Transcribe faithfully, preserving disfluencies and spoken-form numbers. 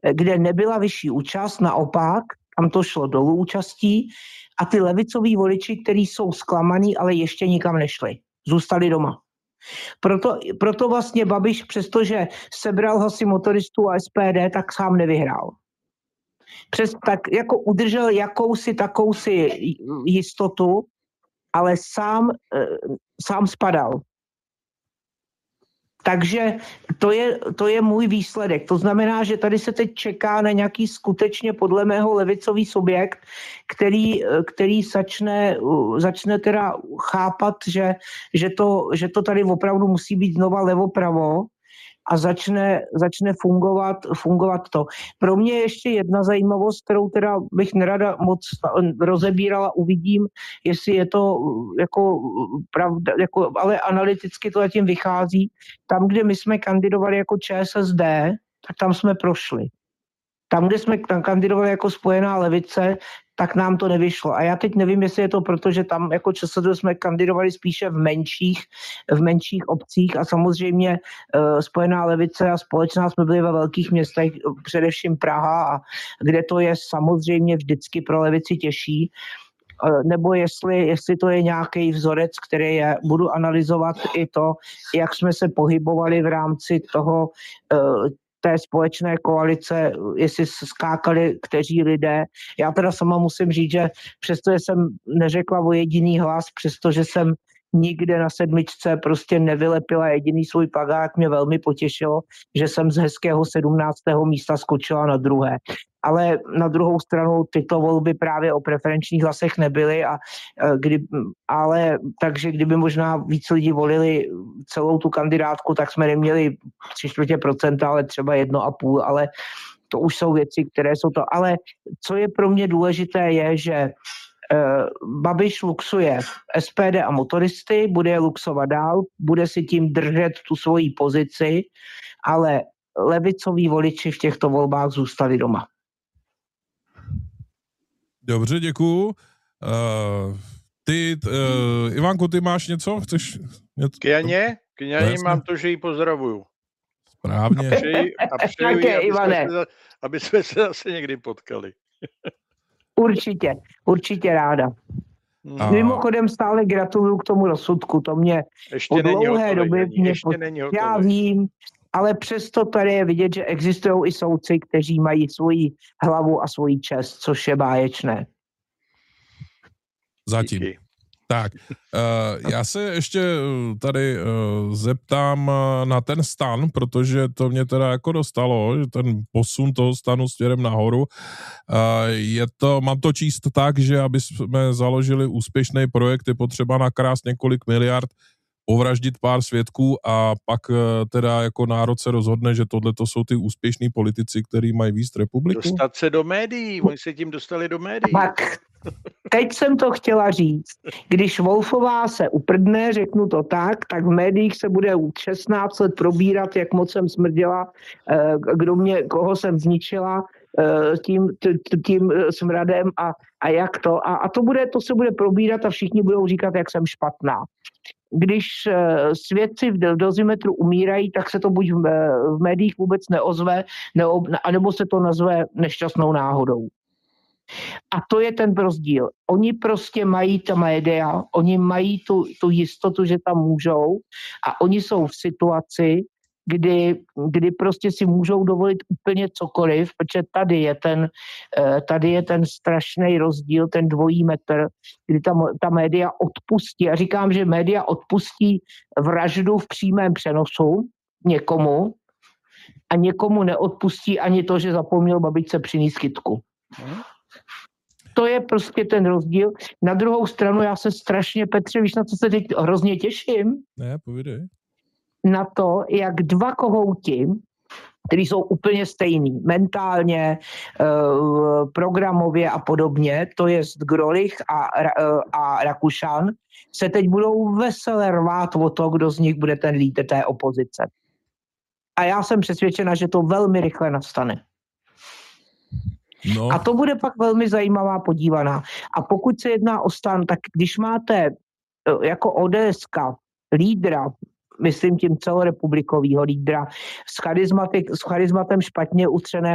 kde nebyla vyšší účast, naopak, tam to šlo dolů účastí a ty levicoví voliči, kteří jsou zklamaný, ale ještě nikam nešli, zůstali doma. Proto, proto vlastně Babiš, přestože sebral hlasy motoristů a S P D, tak sám nevyhrál. Přes, tak jako udržel jakousi takousi jistotu, ale sám, sám spadal. Takže to je, to je můj výsledek. To znamená, že tady se teď čeká na nějaký skutečně podle mého levicový subjekt, který, který začne, začne teda chápat, že, že, to, že to tady opravdu musí být znova levo-pravo a začne, začne fungovat, fungovat to. Pro mě ještě jedna zajímavost, kterou teda bych nerada moc rozebírala, uvidím, jestli je to jako pravda, jako, ale analyticky to zatím vychází. Tam, kde my jsme kandidovali jako Č S S D, tak tam jsme prošli. Tam, kde jsme tam kandidovali jako Spojená levice, tak nám to nevyšlo. A já teď nevím, jestli je to proto, že tam jako ČSSD jsme kandidovali spíše v menších, v menších obcích a samozřejmě uh, Spojená levice a Společná jsme byli ve velkých městech, především Praha, a kde to je samozřejmě vždycky pro levici těžší. Uh, nebo jestli, jestli to je nějaký vzorec, který je, budu analyzovat i to, jak jsme se pohybovali v rámci toho uh, té společné koalice, jestli skákali kteří lidé. Já teda sama musím říct, že přestože jsem neřekla o jediný hlas, přestože jsem nikde na sedmičce prostě nevylepila jediný svůj plakát, mě velmi potěšilo, že jsem z hezkého sedmnáctého místa skočila na druhé. Ale na druhou stranu tyto volby právě o preferenčních hlasech nebyly, a kdy, ale takže kdyby možná víc lidí volili celou tu kandidátku, tak jsme neměli tři čtvrtě procenta, ale třeba jedno a půl, ale to už jsou věci, které jsou to. Ale co je pro mě důležité je, že Babiš luxuje S P D a motoristy, bude je luxovat dál, bude si tím držet tu svoji pozici, ale levicoví voliči v těchto volbách zůstali doma. Dobře, děkuju. Uh, ty, uh, Ivanko, ty máš něco? Chceš něco? K Janě? K Janě mám to, že ji pozdravuju. Správně. A přeji, a přeji Také, aby, Ivane. jsme se, aby jsme se zase někdy potkali. Určitě, určitě ráda. A... Mimochodem stále gratuluju k tomu rozsudku, to mě ještě po není dlouhé hotový, době... není, mě ještě pod... není hotový. Já vím, ale přesto tady je vidět, že existují i soudci, kteří mají svoji hlavu a svoji čest, což je báječné. Zatím. Díky. Tak, uh, já se ještě tady uh, zeptám na ten stan, protože to mě teda jako dostalo, že ten posun toho stanu směrem nahoru, uh, je to, mám to číst tak, že aby jsme založili úspěšný projekt, je potřeba nakrást několik miliard, povraždit pár svědků a pak uh, teda jako národ se rozhodne, že tohle to jsou ty úspěšní politici, kteří mají víc republiku. Dostat se do médií, oni se tím dostali do médií. Tak, teď jsem to chtěla říct. Když Wolfová se uprdne, řeknu to tak, tak v médiích se bude šestnáct let probírat, jak moc jsem smrděla, kdo mě, koho jsem zničila tím, tím smradem a, a jak to. A, a to, bude, to se bude probírat a všichni budou říkat, jak jsem špatná. Když svědci v dozimetru umírají, tak se to buď v, v médiích vůbec neozve, nebo, anebo se to nazve nešťastnou náhodou. A to je ten rozdíl. Oni prostě mají ta média, oni mají tu, tu jistotu, že tam můžou, a oni jsou v situaci, kdy, kdy prostě si můžou dovolit úplně cokoliv, protože tady je ten, tady je ten strašný rozdíl, ten dvojí metr, kdy ta, ta média odpustí. A říkám, že média odpustí vraždu v přímém přenosu někomu a někomu neodpustí ani to, že zapomněl babičce přinést kytku. To je prostě ten rozdíl. Na druhou stranu já se strašně, Petře, víš, na co se teď hrozně těším? Ne, povídej. Na to, jak dva kohouti, kteří jsou úplně stejný, mentálně, programově a podobně, to je Grolich a, a Rakušan, se teď budou vesele rvát o to, kdo z nich bude ten lídr té opozice. A já jsem přesvědčena, že to velmi rychle nastane. No. A to bude pak velmi zajímavá podívaná. A pokud se jedná o stan, tak když máte jako O D S ka lídra, myslím tím celorepublikovýho lídra, s, s charizmatem špatně utřeného